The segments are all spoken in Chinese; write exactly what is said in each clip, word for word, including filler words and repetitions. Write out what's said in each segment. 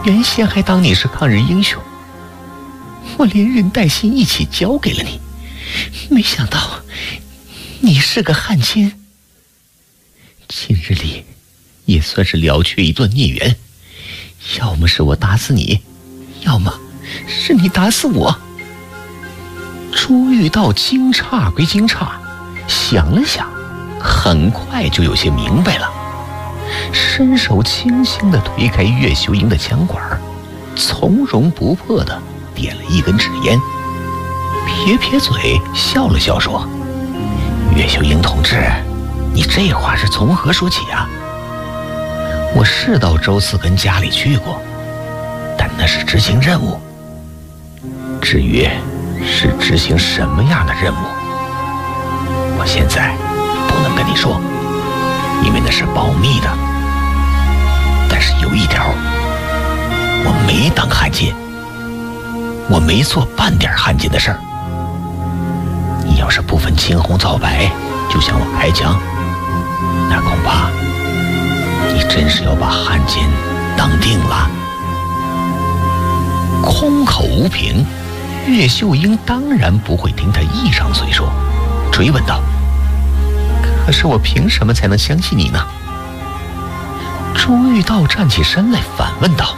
原先还当你是抗日英雄，我连人带心一起交给了你，没想到你是个汉奸。今日里也算是了却一段孽缘，要么是我打死你，要么是你打死我。朱玉道惊诧归惊诧，想了想，很快就有些明白了，伸手轻轻地推开岳秀英的枪管，从容不迫地点了一根纸烟，撇撇嘴笑了笑说：岳秀英同志，你这话是从何说起啊？我是到周四根家里去过，但那是执行任务，至于是执行什么样的任务，我现在不能跟你说，因为那是保密的。但是有一条，我没当汉奸，我没做半点汉奸的事儿。你要是不分青红皂白就向我开枪，那恐怕你真是要把汉奸当定了。空口无凭，岳秀英当然不会听他一张嘴说，追问道：可是我凭什么才能相信你呢？朱玉道站起身来反问道：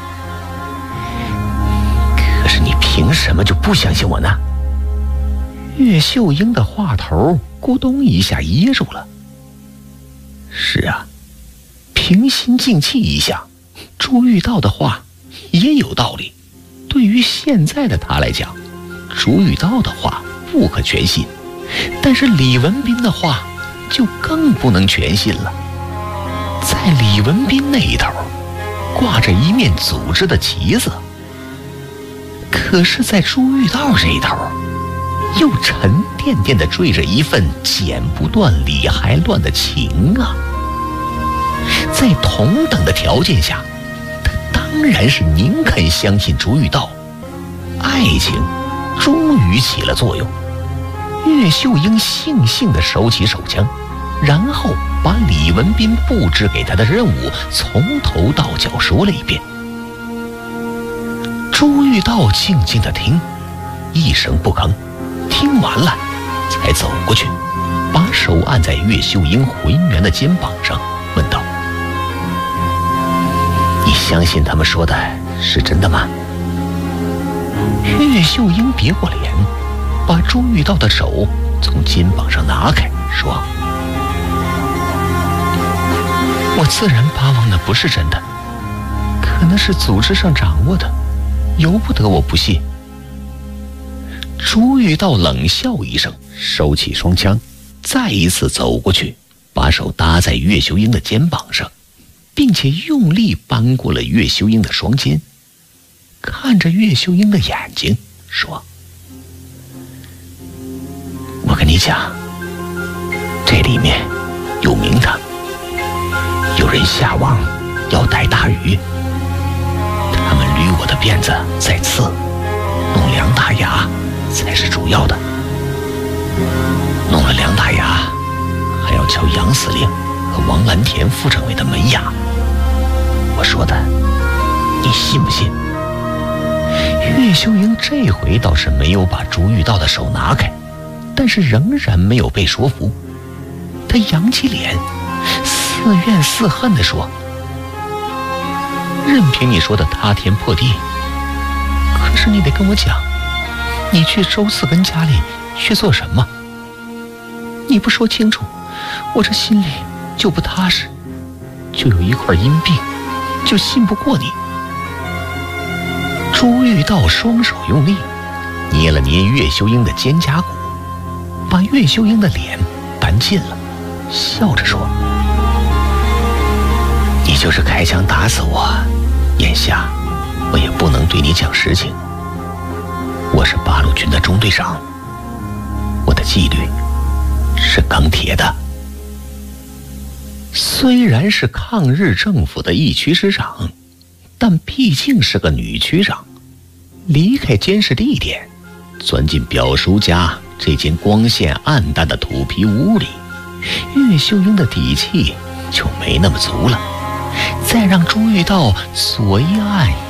可是你凭什么就不相信我呢？岳秀英的话头咕咚一下噎住了。是啊，平心静气一想，朱玉道的话也有道理。对于现在的他来讲，朱玉道的话不可全信，但是李文斌的话就更不能全信了。在李文斌那一头挂着一面组织的旗子，可是在朱玉道这一头又沉甸甸地坠着一份剪不断理还乱的情啊。在同等的条件下，他当然是宁肯相信朱玉道。爱情终于起了作用。岳秀英悻悻地收起手枪，然后把李文斌布置给他的任务从头到脚说了一遍。朱玉道静静地听，一声不吭，听完了才走过去，把手按在岳秀英浑圆的肩膀上，问道：你相信他们说的是真的吗？岳秀英别过脸，把朱玉道的手从肩膀上拿开，说：我自然巴望的不是真的，可能是组织上掌握的，由不得我不信。朱玉道冷笑一声，收起双枪，再一次走过去，把手搭在岳秀英的肩膀上，并且用力扳过了岳秀英的双肩，看着岳秀英的眼睛说：我跟你讲，这里面有名堂，有人下网要逮大鱼，他们捋我的辫子再刺，弄梁大牙才是主要的，弄了梁大牙还要敲杨司令和王蓝田副政委的门牙。我说的你信不信？岳秀英这回倒是没有把朱玉道的手拿开，但是仍然没有被说服。他扬起脸，似怨似恨地说：任凭你说的塌天破地，可是你得跟我讲，你去周四根家里去做什么？你不说清楚，我这心里就不踏实，就有一块阴病，就信不过你。朱玉道双手用力捏了捏岳秀英的肩胛骨，把岳秀英的脸搬近了，笑着说：你就是开枪打死我，眼下我也不能对你讲实情。我是八路军的中队长，我的纪律是钢铁的。虽然是抗日政府的一区师长，但毕竟是个女区长，离开监视地点，钻进表叔家这间光线暗淡的土皮屋里，岳秀英的底气就没那么足了。再让朱玉道左一按